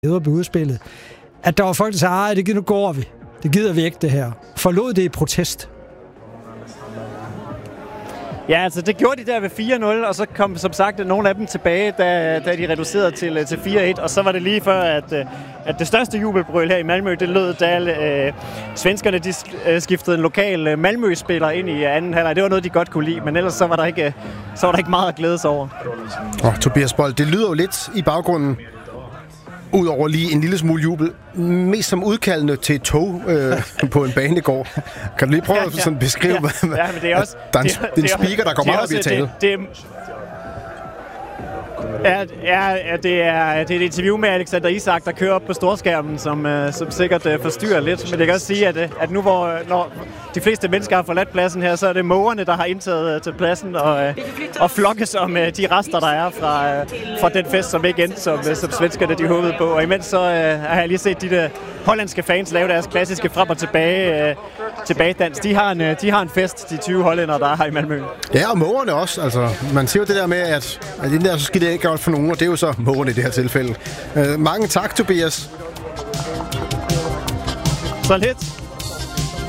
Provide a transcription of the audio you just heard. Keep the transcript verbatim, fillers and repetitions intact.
det blev udspillet, at der var folk, der sagde, ej, det nu går vi. Det gider vi ikke, det her. Forlod det i protest. Ja, altså det gjorde de der ved fire nul, og så kom som sagt nogle af dem tilbage, da, da de reducerede til, til fire et, og så var det lige før, at, at det største jubelbrøl her i Malmø, det lød, da øh, svenskerne de skiftede en lokal Malmø-spiller ind i anden halvleg. Det var noget, de godt kunne lide, men ellers så var der ikke, så var der ikke meget at glæde sig over. Oh, Tobias Bold, det lyder jo lidt i baggrunden, udover lige en lille smule jubel, mest som udkaldende til et tog øh, på en banegård. Kan du lige prøve at sådan beskrive, ja, ja. Ja, men det er også, der er en, det, det er en speaker, der går meget op i at tale? Det, det, Ja, ja, det er, det er et interview med Alexander Isak, der kører op på storskærmen, som, uh, som sikkert uh, forstyrrer lidt. Men jeg kan også sige, at, at nu hvor når de fleste mennesker har forladt pladsen her, så er det mågerne, der har indtaget uh, til pladsen og, uh, og flokkes om uh, de rester, der er fra, uh, fra den fest, som ikke endte, som, uh, som svenskerne de håbede på. Og imens så uh, har jeg lige set de der hollandske fans lave deres klassiske frem og tilbage, uh, tilbagedans. De har, en, uh, de har en fest, de tyve hollændere, der er her i Malmø. Ja, og mågerne også. Altså, man siger jo det der med, at, at det der, så skal det ikke godt for nogen, og det er jo så mågerne i det her tilfælde. Uh, mange tak, Tobias. Så lidt.